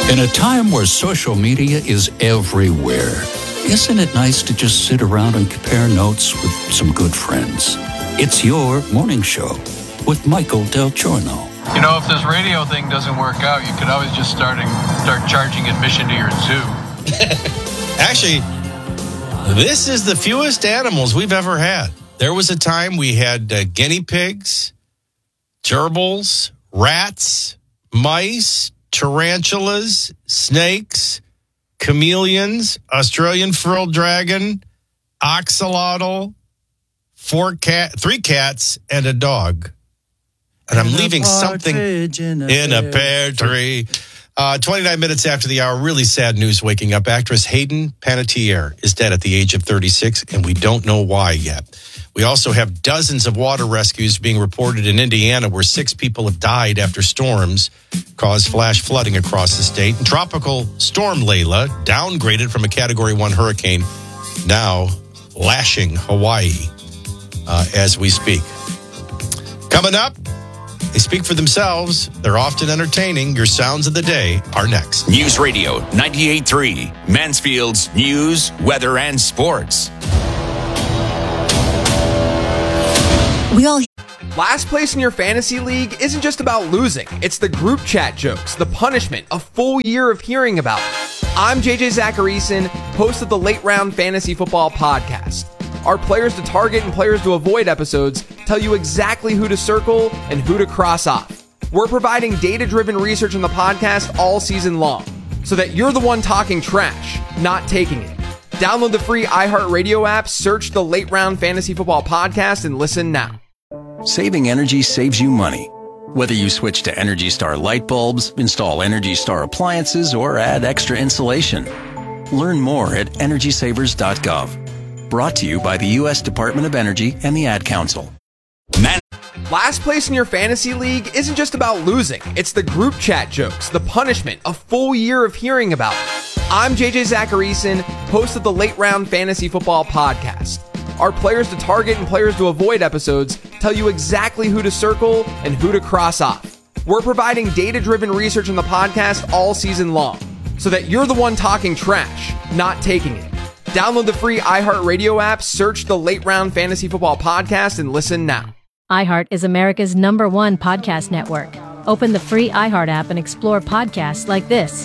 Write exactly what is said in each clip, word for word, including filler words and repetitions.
In a time where social media is everywhere, isn't it nice to just sit around and compare notes with some good friends? It's your morning show with Michael Del Giorno. You know, if this radio thing doesn't work out, you could always just starting start charging admission to your zoo. Actually, this is the fewest animals we've ever had. There was a time we had uh, guinea pigs, gerbils, rats, mice, tarantulas, snakes, chameleons, Australian frilled dragon, axolotl, four cat, three cats, and a dog. And I'm leaving something in a, in a pear tree. Uh, twenty-nine minutes after the hour, really sad news waking up. Actress Hayden Panettiere is dead at the age of thirty-six, and we don't know why yet. We also have dozens of water rescues being reported in Indiana, where six people have died after storms caused flash flooding across the state. And Tropical Storm Layla, downgraded from a Category one hurricane, now lashing Hawaii uh, as we speak. Coming up, they speak for themselves. They're often entertaining. Your sounds of the day are next. News Radio ninety-eight point three, Mansfield's news, weather, and sports. We all. Last place in your fantasy league isn't just about losing. It's the group chat jokes, the punishment, a full year of hearing about it. I'm J J Zacharyson, host of the Late Round Fantasy Football Podcast. Our players to target and players to avoid episodes tell you exactly who to circle and who to cross off. We're providing data-driven research in the podcast all season long, so that you're the one talking trash, not taking it. Download the free iHeartRadio app, search the Late Round Fantasy Football Podcast, and listen now. Saving energy saves you money. Whether you switch to Energy Star light bulbs, install Energy Star appliances, or add extra insulation. Learn more at energy savers dot gov. Brought to you by the U S Department of Energy and the Ad Council. Man- Last place in your fantasy league isn't just about losing. It's the group chat jokes, the punishment, a full year of hearing about it. I'm J J Zacharyson, host of the Late Round Fantasy Football Podcast. Our players to target and players to avoid episodes tell you exactly who to circle and who to cross off. We're providing data-driven research in the podcast all season long, so that you're the one talking trash, not taking it. Download the free iHeartRadio app, search the Late Round Fantasy Football Podcast, and listen now. iHeart is America's number one podcast network. Open the free iHeart app and explore podcasts like this.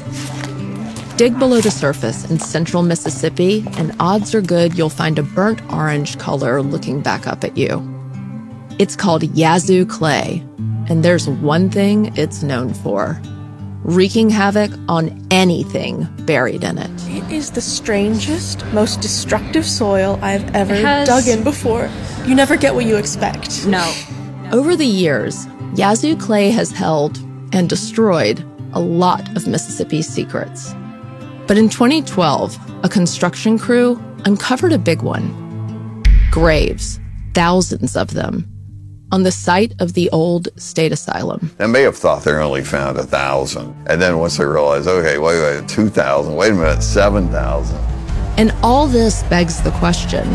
Dig below the surface in central Mississippi, and odds are good you'll find a burnt orange color looking back up at you. It's called Yazoo clay, and there's one thing it's known for: wreaking havoc on anything buried in it. It is the strangest, most destructive soil I've ever has... dug in before. You never get what you expect. No. Over the years, Yazoo clay has held and destroyed a lot of Mississippi's secrets. But in twenty twelve, a construction crew uncovered a big one. Graves, thousands of them, on the site of the old state asylum. They may have thought they only found a thousand. And then once they realized, okay, wait a minute, two thousand, wait a minute, seven thousand. And all this begs the question,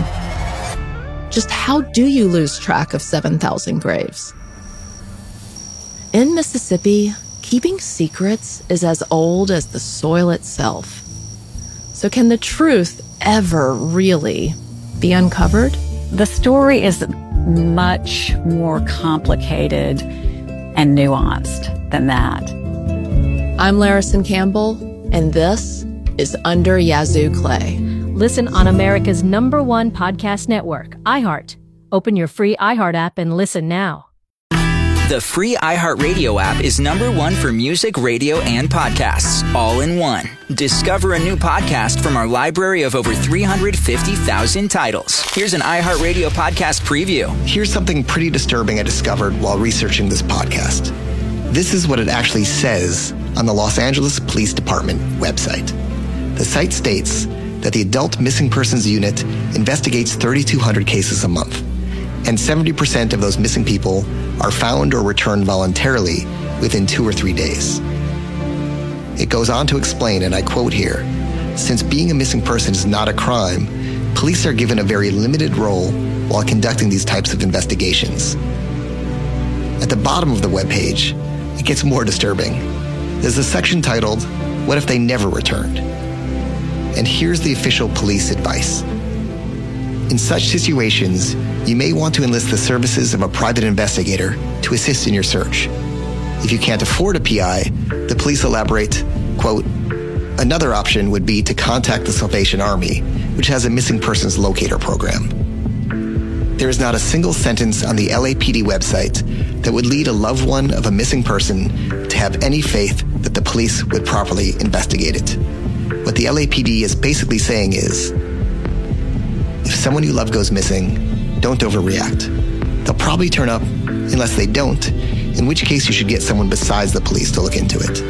just how do you lose track of seven thousand graves? In Mississippi, keeping secrets is as old as the soil itself. So can the truth ever really be uncovered? The story is much more complicated and nuanced than that. I'm Larison Campbell, and this is Under Yazoo Clay. Listen on America's number one podcast network, iHeart. Open your free iHeart app and listen now. The free iHeartRadio app is number one for music, radio, and podcasts, all in one. Discover a new podcast from our library of over three hundred fifty thousand titles. Here's an iHeartRadio podcast preview. Here's something pretty disturbing I discovered while researching this podcast. This is what it actually says on the Los Angeles Police Department website. The site states that the Adult Missing Persons Unit investigates thirty-two hundred cases a month, and seventy percent of those missing people are found or returned voluntarily within two or three days. It goes on to explain, and I quote here, since being a missing person is not a crime, police are given a very limited role while conducting these types of investigations. At the bottom of the webpage, it gets more disturbing. There's a section titled What if they never returned? And here's the official police advice. In such situations, you may want to enlist the services of a private investigator to assist in your search. If you can't afford a P I, the police elaborate, quote, another option would be to contact the Salvation Army, which has a missing persons locator program. There is not a single sentence on the L A P D website that would lead a loved one of a missing person to have any faith that the police would properly investigate it. What the L A P D is basically saying is, if someone you love goes missing, don't overreact. They'll probably turn up unless they don't, in which case you should get someone besides the police to look into it.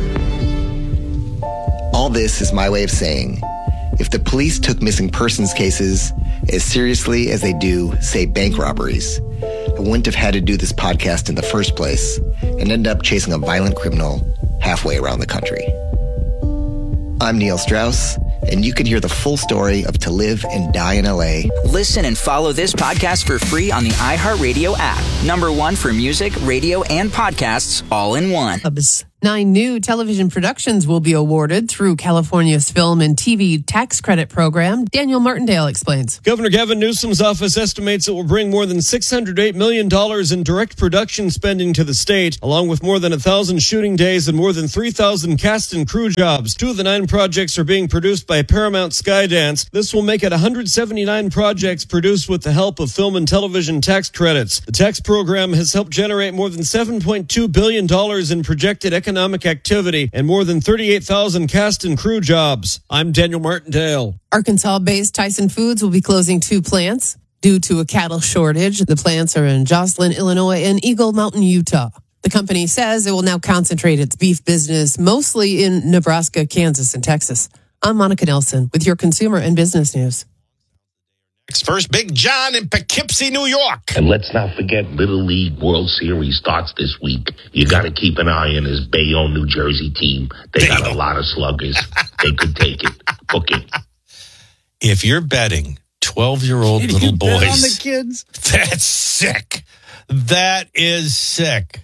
All this is my way of saying, if the police took missing persons cases as seriously as they do, say, bank robberies, I wouldn't have had to do this podcast in the first place and end up chasing a violent criminal halfway around the country. I'm Neil Strauss, and you can hear the full story of To Live and Die in L A. Listen and follow this podcast for free on the iHeartRadio app. Number one for music, radio, and podcasts all in one. Nine new television productions will be awarded through California's Film and T V Tax Credit Program. Daniel Martindale explains. Governor Gavin Newsom's office estimates it will bring more than six hundred eight million dollars in direct production spending to the state, along with more than one thousand shooting days and more than three thousand cast and crew jobs. Two of the nine projects are being produced by Paramount Skydance. This will make it one hundred seventy-nine projects produced with the help of film and television tax credits. The tax program has helped generate more than seven point two billion dollars in projected economic economic activity and more than thirty-eight thousand cast and crew jobs. I'm Daniel Martindale. Arkansas-based Tyson Foods will be closing two plants due to a cattle shortage. The plants are in Joslyn, Illinois, and Eagle Mountain, Utah. The company says it will now concentrate its beef business mostly in Nebraska, Kansas, and Texas. I'm Monica Nelson with your consumer and business news. First, Big John in Poughkeepsie, New York. And let's not forget Little League World Series starts this week. You got to keep an eye on this Bayonne, New Jersey team. They got a lot of sluggers. They could take it. Book it. If you're betting twelve-year-old little you boys, bet on the kids? That's sick. That is sick.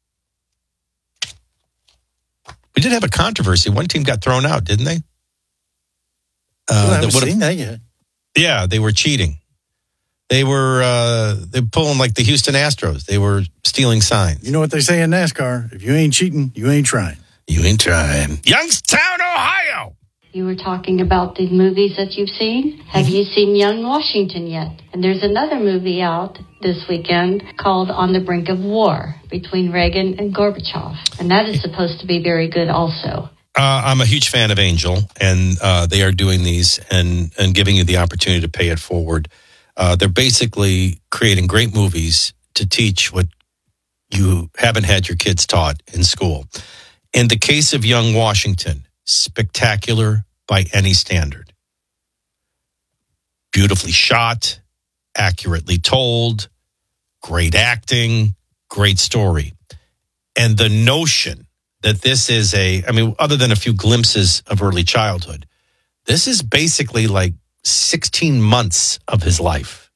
We did have a controversy. One team got thrown out, didn't they? Uh, well, I haven't that seen that yet. Yeah, they were cheating. They were uh, they were pulling like the Houston Astros. They were stealing signs. You know what they say in NASCAR? If you ain't cheating, you ain't trying. You ain't trying. Youngstown, Ohio. You were talking about the movies that you've seen. Have you seen Young Washington yet? And there's another movie out this weekend called On the Brink of War between Reagan and Gorbachev. And that is supposed to be very good also. Uh, I'm a huge fan of Angel, and uh, they are doing these and, and giving you the opportunity to pay it forward. Uh, they're basically creating great movies to teach what you haven't had your kids taught in school. In the case of Young Washington, spectacular by any standard. Beautifully shot, accurately told, great acting, great story. And the notion that this is a, I mean, other than a few glimpses of early childhood, this is basically like sixteen months of his life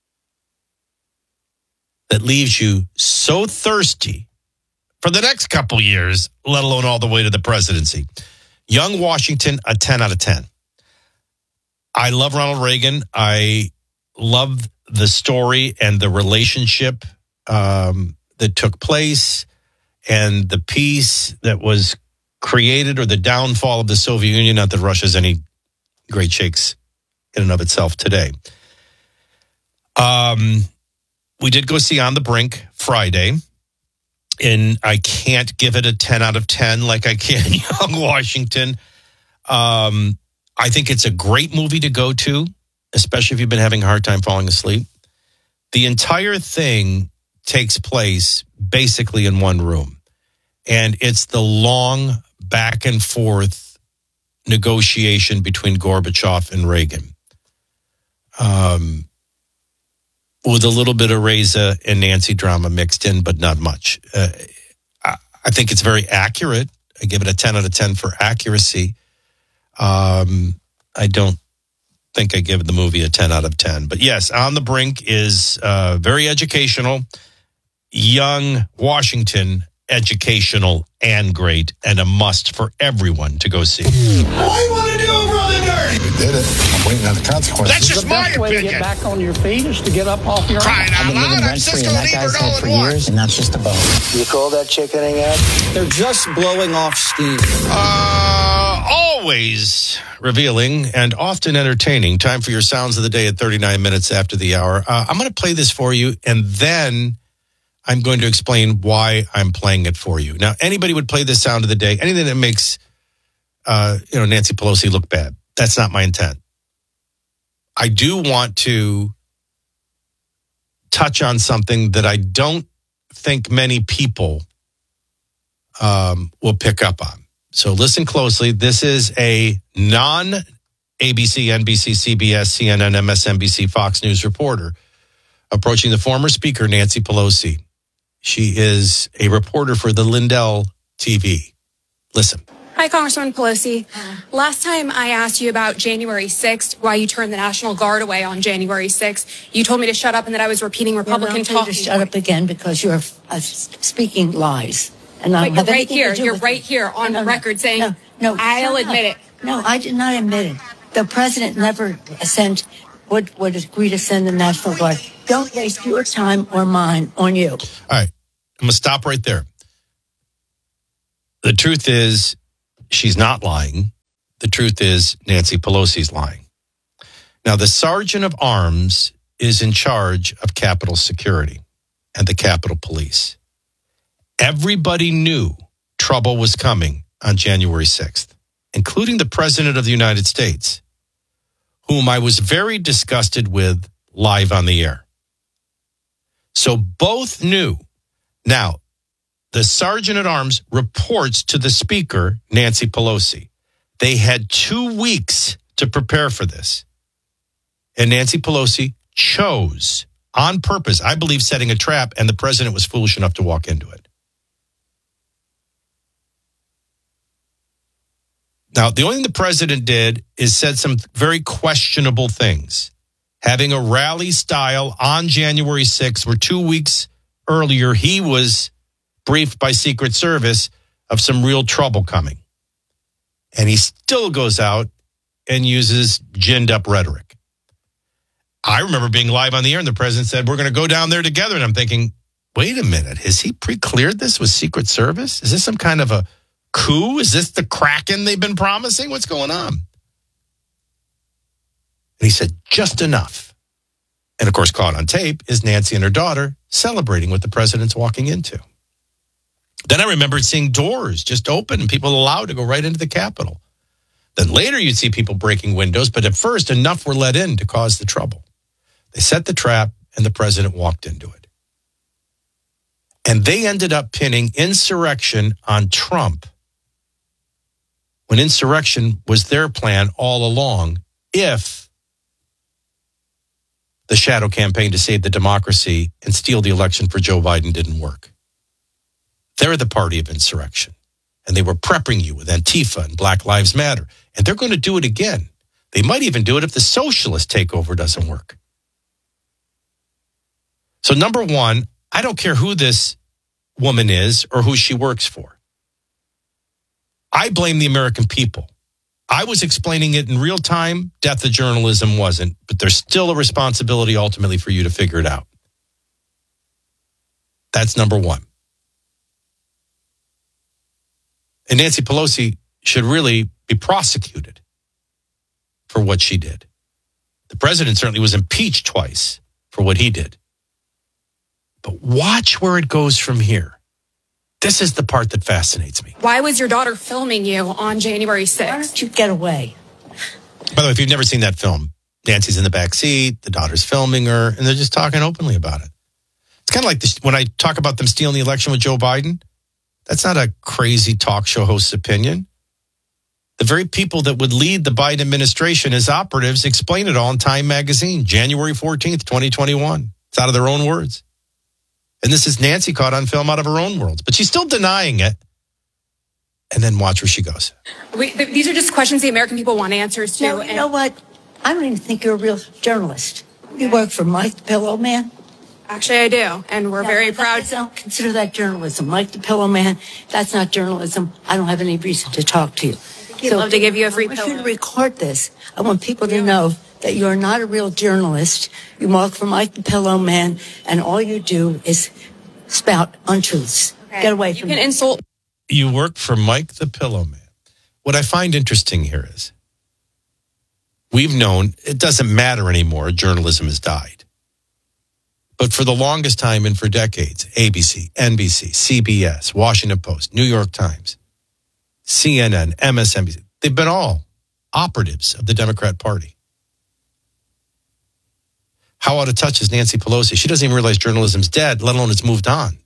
that leaves you so thirsty for the next couple years, let alone all the way to the presidency. Young Washington, a ten out of ten. I love Ronald Reagan. I love the story and the relationship um, that took place and the peace that was created, or the downfall of the Soviet Union. Not that Russia's any great shakes in and of itself today. Um, we did go see On the Brink Friday, and I can't give it a ten out of ten like I can Young Washington. Um, I think it's a great movie to go to, especially if you've been having a hard time falling asleep. The entire thing takes place basically in one room. And it's the long back and forth negotiation between Gorbachev and Reagan. Um, with a little bit of Reza and Nancy drama mixed in, but not much. Uh, I, I think it's very accurate. I give it a ten out of ten for accuracy. Um, I don't think I give the movie a ten out of ten. But yes, On the Brink is uh, very educational. Young Washington, educational and great, and a must for everyone to go see. I want to do Brother Dirty. We did it. I'm waiting on the consequences. That's just my The best way to get back on your feet is to get up off your Crying ass. out loud, I'm Cisco Liebert all in one. And that's just a bonus. You call that chickening out? They're just blowing off steam. Uh, always revealing and often entertaining. Time for your sounds of the day at thirty-nine minutes after the hour. Uh, I'm going to play this for you, and then I'm going to explain why I'm playing it for you. Now, anybody would play this sound of the day, anything that makes uh, you know, Nancy Pelosi look bad. That's not my intent. I do want to touch on something that I don't think many people um, will pick up on. So listen closely. This is a non-A B C, N B C, C B S, C N N, M S N B C, Fox News reporter approaching the former Speaker, Nancy Pelosi. She is a reporter for the Lindell T V. Listen. Hi, Congresswoman Pelosi. Last time I asked you about January sixth, why you turned the National Guard away on January sixth, you told me to shut up and that I was repeating Republican talk. To shut up again because you're uh, speaking lies. And I but you're right here. You're right here on the record saying, no, no, I'll admit it. No, I did not admit it. The president never sent, would, would agree to send the National Guard. Don't waste your time or mine on you. All right. I'm going to stop right there. The truth is, she's not lying. The truth is, Nancy Pelosi's lying. Now, the Sergeant of Arms is in charge of Capitol Security and the Capitol Police. Everybody knew trouble was coming on January sixth, including the President of the United States, whom I was very disgusted with live on the air. So both knew. Now, the Sergeant at Arms reports to the Speaker, Nancy Pelosi. They had two weeks to prepare for this. And Nancy Pelosi chose on purpose, I believe, setting a trap, and the president was foolish enough to walk into it. Now, the only thing the president did is said some very questionable things. Having a rally style on January sixth, where two weeks earlier he was briefed by Secret Service of some real trouble coming. And he still goes out and uses ginned up rhetoric. I remember being live on the air and the president said, we're going to go down there together. And I'm thinking, wait a minute, has he pre-cleared this with Secret Service? Is this some kind of a coup? Is this the Kraken they've been promising? What's going on? And he said, just enough. And of course, caught on tape is Nancy and her daughter celebrating what the president's walking into. Then I remembered seeing doors just open and people allowed to go right into the Capitol. Then later you'd see people breaking windows, but at first enough were let in to cause the trouble. They set the trap and the president walked into it. And they ended up pinning insurrection on Trump when insurrection was their plan all along if the shadow campaign to save the democracy and steal the election for Joe Biden didn't work. They're the party of insurrection. And they were prepping you with Antifa and Black Lives Matter. And they're going to do it again. They might even do it if the socialist takeover doesn't work. So number one, I don't care who this woman is or who she works for. I blame the American people. I was explaining it in real time. Death of journalism wasn't. But there's still a responsibility ultimately for you to figure it out. That's number one. And Nancy Pelosi should really be prosecuted for what she did. The president certainly was impeached twice for what he did. But watch where it goes from here. This is the part that fascinates me. Why was your daughter filming you on January sixth? Why don't you get away? By the way, if you've never seen that film, Nancy's in the back seat, the daughter's filming her, and they're just talking openly about it. It's kind of like this, when I talk about them stealing the election with Joe Biden. That's not a crazy talk show host's opinion. The very people that would lead the Biden administration as operatives explain it all in Time magazine, January fourteenth, twenty twenty-one. It's out of their own words. And this is Nancy caught on film out of her own words. But she's still denying it. And then watch where she goes. We, th- these are just questions the American people want answers to. No, you know what? I don't even think you're a real journalist. You work for Mike the Pillow Man. Actually, I do, and we're Yeah, very but proud. I don't consider that journalism. Mike the Pillow Man, that's not journalism. I don't have any reason to talk to you. He'd love to give you a free I want you pillow. to record this. I want people to know that you're not a real journalist. You work for Mike the Pillow Man, and all you do is spout untruths. Okay. Get away You from can me. insult. You work for Mike the Pillow Man. What I find interesting here is we've known it doesn't matter anymore. Journalism has died. But for the longest time and for decades, A B C, N B C, C B S, Washington Post, New York Times, C N N, M S N B C, they've been all operatives of the Democrat Party. How out of touch is Nancy Pelosi? She doesn't even realize journalism's dead, let alone it's moved on.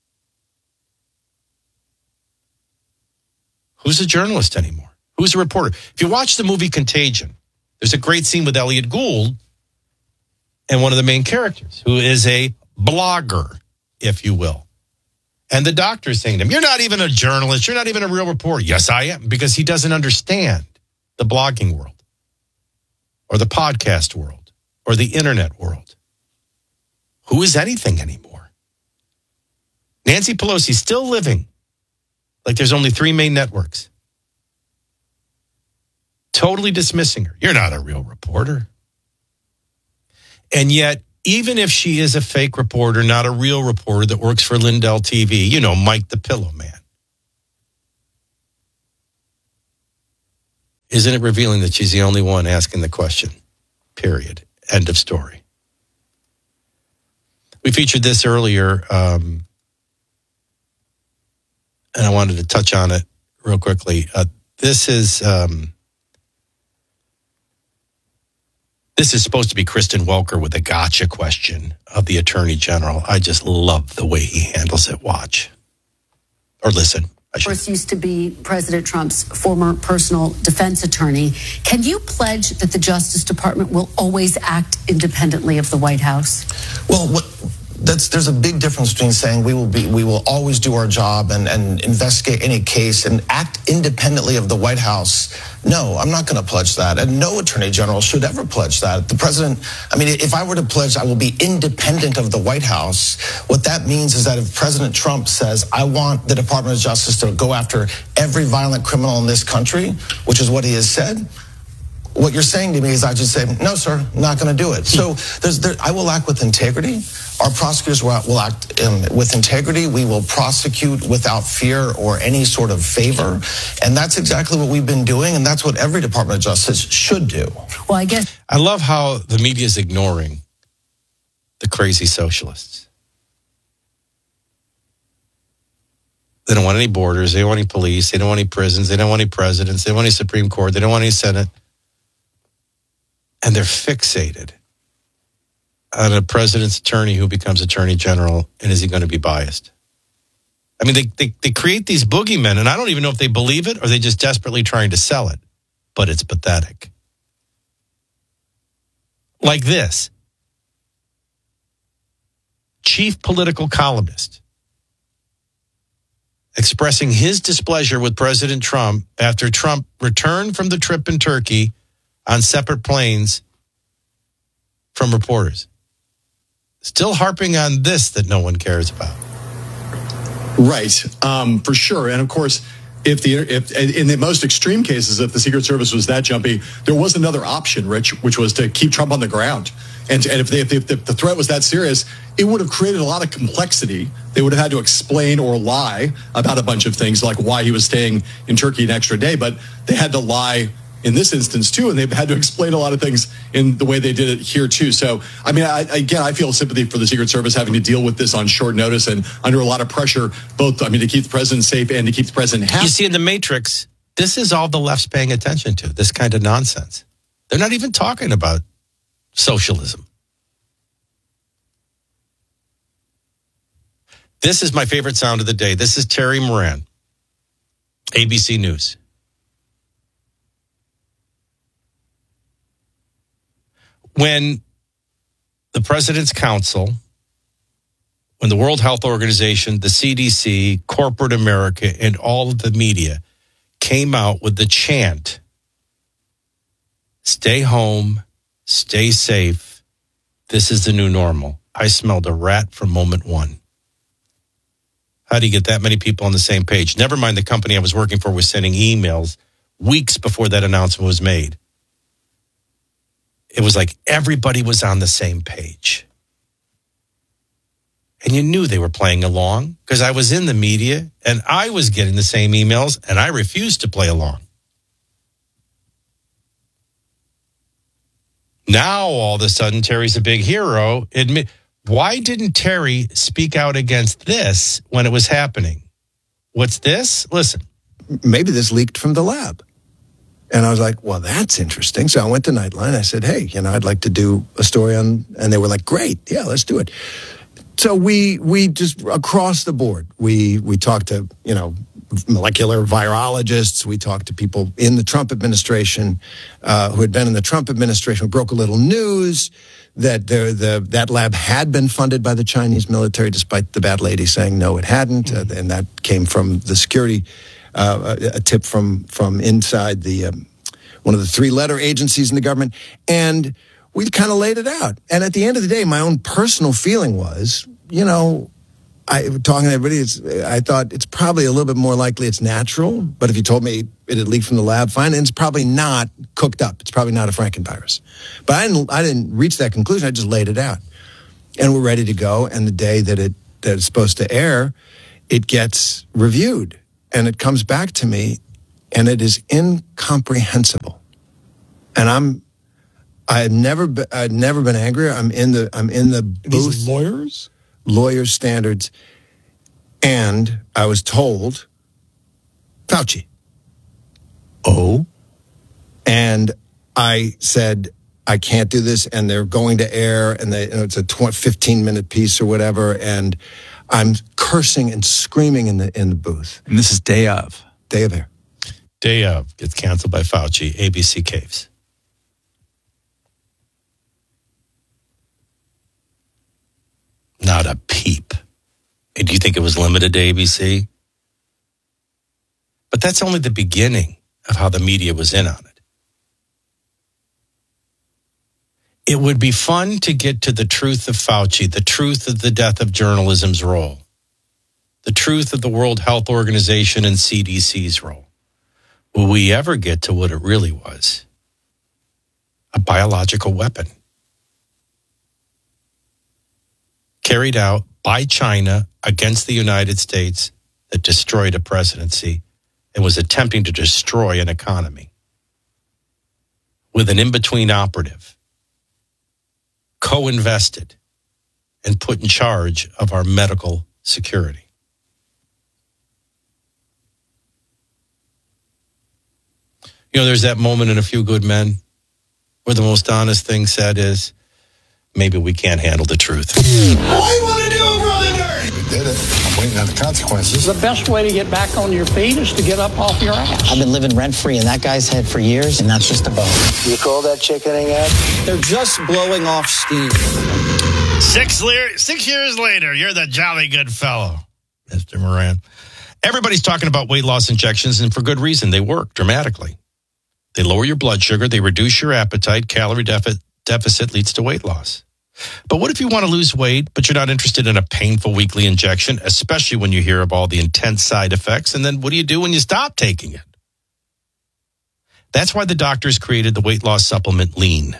Who's a journalist anymore? Who's a reporter? If you watch the movie Contagion, there's a great scene with Elliot Gould and one of the main characters, who is a blogger, if you will. And the doctor's saying to him, you're not even a journalist. You're not even a real reporter. Yes, I am, because he doesn't understand the blogging world or the podcast world or the internet world. Who is anything anymore? Nancy Pelosi's still living like there's only three main networks. Totally dismissing her. You're not a real reporter. And yet, even if she is a fake reporter, not a real reporter that works for Lindell T V, you know, Mike the Pillow Man, isn't it revealing that she's the only one asking the question? Period. End of story. We featured this earlier, um, and I wanted to touch on it real quickly. Uh, this is... Um, This is supposed to be Kristen Welker with a gotcha question of the Attorney General. I just love the way he handles it. Watch. Or listen. Of course, used to be President Trump's former personal defense attorney. Can you pledge that the Justice Department will always act independently of the White House? Well, what, that's there's a big difference between saying we will be we will always do our job and, and investigate any case and act independently of the White House. No, I'm not going to pledge that. And no attorney general should ever pledge that. The president, I mean, if I were to pledge I will be independent of the White House, what that means is that if President Trump says, I want the Department of Justice to go after every violent criminal in this country, which is what he has said, what you're saying to me is I just say, no, sir, I'm not going to do it. So there's, there, I will act with integrity. Our prosecutors will, will act um, with integrity. We will prosecute without fear or any sort of favor. And that's exactly what we've been doing. And that's what every Department of Justice should do. Well, I guess. I love how the media is ignoring the crazy socialists. They don't want any borders. They don't want any police. They don't want any prisons. They don't want any presidents. They don't want any Supreme Court. They don't want any Senate. And they're fixated on a president's attorney who becomes attorney general, and is he going to be biased? I mean, they, they, they create these boogeymen, and I don't even know if they believe it or they just desperately trying to sell it. But it's pathetic. Like this. Chief political columnist expressing his displeasure with President Trump after Trump returned from the trip in Turkey on separate planes from reporters. Still harping on this that no one cares about. Right, um, for sure. And of course, if the if in the most extreme cases, if the Secret Service was that jumpy, there was another option, Rich, which was to keep Trump on the ground. And, and if, they, if, they, if the threat was that serious, it would have created a lot of complexity. They would have had to explain or lie about a bunch of things, like why he was staying in Turkey an extra day. But they had to lie in this instance, too, and they've had to explain a lot of things in the way they did it here, too. So, I mean, I, again, I feel sympathy for the Secret Service having to deal with this on short notice and under a lot of pressure, both, I mean, to keep the president safe and to keep the president happy. You see, in the Matrix, this is all the left's paying attention to, this kind of nonsense. They're not even talking about socialism. This is my favorite sound of the day. This is Terry Moran, A B C News. When the President's Council, when the World Health Organization, the C D C, corporate America, and all of the media came out with the chant, stay home, stay safe, this is the new normal. I smelled a rat from moment one. How do you get that many people on the same page? Never mind the company I was working for was sending emails weeks before that announcement was made. It was like everybody was on the same page. And you knew they were playing along because I was in the media and I was getting the same emails and I refused to play along. Now, all of a sudden, Terry's a big hero. Admit, why didn't Terry speak out against this when it was happening? What's this? Listen. Maybe this leaked from the lab. And I was like, well, that's interesting. So I went to Nightline. I said, hey, you know, I'd like to do a story on, and they were like, great. Yeah, let's do it. So we we just across the board, we we talked to, you know, molecular virologists. We talked to people in the Trump administration uh, who had been in the Trump administration. We broke a little news that the, the that lab had been funded by the Chinese military, despite the bad lady saying no, it hadn't. Uh, and that came from the security, uh, a, a tip from from inside the um, one of the three-letter agencies in the government. And we kind of laid it out. And at the end of the day, my own personal feeling was, you know, I talking to everybody, it's, I thought it's probably a little bit more likely it's natural. But if you told me it had leaked from the lab, fine. And it's probably not cooked up. It's probably not a Frankenvirus. But I didn't, I didn't reach that conclusion. I just laid it out. And we're ready to go. And the day that it that it's supposed to air, it gets reviewed. And it comes back to me, and it is incomprehensible. And I'm I've never been, I've never been angrier. I'm in the I'm in the booth. These lawyers? Lawyers standards. And I was told, Fauci. Oh? And I said, I can't do this, and they're going to air, and they, you know, it's a fifteen-minute piece or whatever, and I'm cursing and screaming in the in the booth. And this is day of. Day of air. Day of gets canceled by Fauci. A B C caves. Not a peep. Do you think it was limited to A B C? But that's only the beginning of how the media was in on it. It would be fun to get to the truth of Fauci, the truth of the death of journalism's role, the truth of the World Health Organization and C D C's role. Will we ever get to what it really was? A biological weapon. Carried out by China against the United States that destroyed a presidency and was attempting to destroy an economy with an in-between operative co-invested and put in charge of our medical security. You know, there's that moment in A Few Good Men where the most honest thing said is, maybe we can't handle the truth. I want to do a brother dirty. We did it. I'm waiting on the consequences. The best way to get back on your feet is to get up off your ass. I've been living rent-free in that guy's head for years, and that's just a bonus. You call that chickening out? They're just blowing off steam. Six, le- six years later, you're the jolly good fellow, Mister Moran. Everybody's talking about weight loss injections, and for good reason. They work dramatically. They lower your blood sugar. They reduce your appetite. Calorie deficit, deficit leads to weight loss. But what if you want to lose weight, but you're not interested in a painful weekly injection, especially when you hear of all the intense side effects? And then what do you do when you stop taking it? That's why the doctors created the weight loss supplement Lean.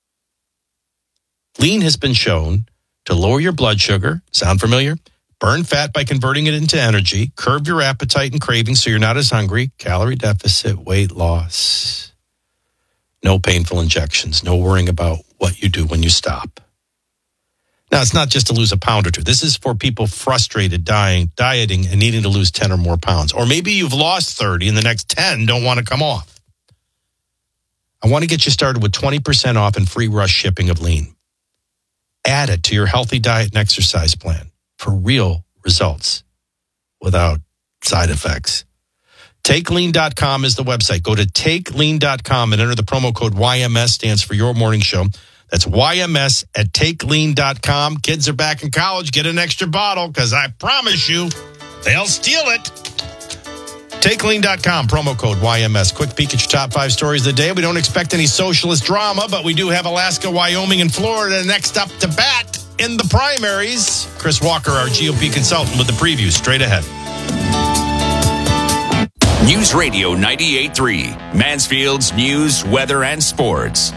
Lean has been shown to lower your blood sugar, sound familiar? Burn fat by converting it into energy, curb your appetite and cravings so you're not as hungry, calorie deficit, weight loss. No painful injections, no worrying about what you do when you stop. Now, it's not just to lose a pound or two. This is for people frustrated, dying, dieting, and needing to lose ten or more pounds. Or maybe you've lost thirty and the next ten don't want to come off. I want to get you started with twenty percent off and free rush shipping of Lean. Add it to your healthy diet and exercise plan for real results without side effects. take lean dot com is the website. Go to take lean dot com and enter the promo code Y M S, stands for Your Morning Show. That's Y M S at take lean dot com. Kids are back in college. Get an extra bottle because I promise you they'll steal it. take lean dot com, promo code Y M S. Quick peek at your top five stories of the day. We don't expect any socialist drama, but we do have Alaska, Wyoming, and Florida next up to bat. in the primaries. Chris Walker, our G O P consultant, with the preview straight ahead. News Radio ninety-eight point three, Mansfield's news, weather, and sports.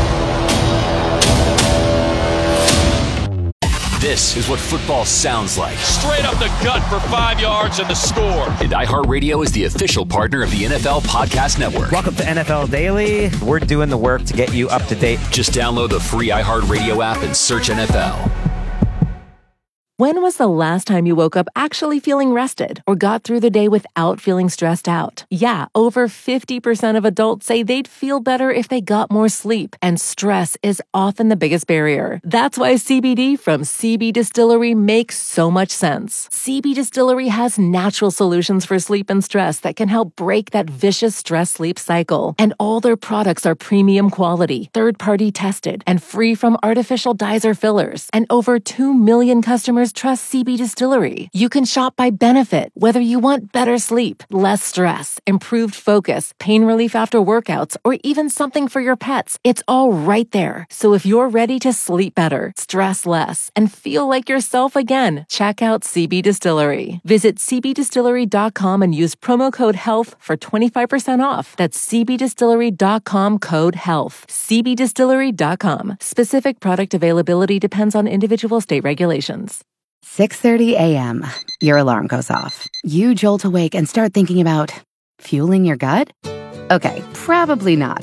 This is what football sounds like. Straight up the gut for five yards and the score. And iHeartRadio is the official partner of the N F L Podcast Network. Welcome to N F L Daily. We're doing the work to get you up to date. Just download the free iHeartRadio app and search N F L. When was the last time you woke up actually feeling rested or got through the day without feeling stressed out? Yeah, over fifty percent of adults say they'd feel better if they got more sleep, and stress is often the biggest barrier. That's why C B D from C B Distillery makes so much sense. C B Distillery has natural solutions for sleep and stress that can help break that vicious stress-sleep cycle. And all their products are premium quality, third-party tested, and free from artificial dyes or fillers. And over two million customers trust C B Distillery. You can shop by benefit, whether you want better sleep, less stress, improved focus, pain relief after workouts, or even something for your pets. It's all right there. So if you're ready to sleep better, stress less, and feel like yourself again, check out C B Distillery. Visit c b distillery dot com and use promo code HEALTH for twenty-five percent off. That's c b distillery dot com code HEALTH. c b distillery dot com. Specific product availability depends on individual state regulations. six thirty a.m. Your alarm goes off. You jolt awake and start thinking about fueling your gut? Okay, probably not.